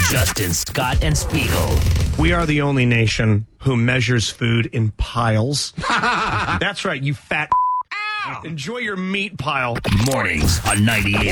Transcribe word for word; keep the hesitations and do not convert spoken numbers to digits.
Justin, Scott, and Spiegel. We are the only nation who measures food in piles. That's right, you fat. Enjoy your meat pile. Mornings on ninety-eight